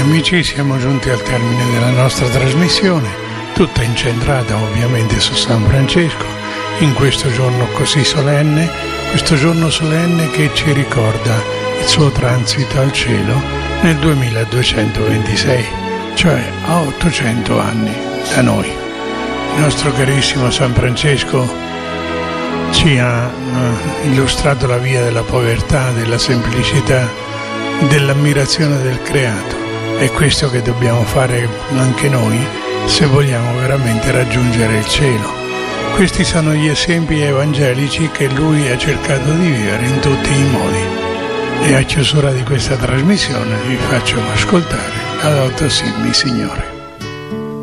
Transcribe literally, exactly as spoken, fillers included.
amici, siamo giunti al termine della nostra trasmissione, tutta incentrata ovviamente su San Francesco, in questo giorno così solenne, questo giorno solenne che ci ricorda il suo transito al cielo nel duemiladuecentoventisei, cioè a ottocento anni da noi. Il nostro carissimo San Francesco ci ha uh, illustrato la via della povertà, della semplicità, dell'ammirazione del creato. È questo che dobbiamo fare anche noi se vogliamo veramente raggiungere il cielo. Questi sono gli esempi evangelici che lui ha cercato di vivere in tutti i modi. E a chiusura di questa trasmissione vi faccio ascoltare Laudato Si, mi Signore.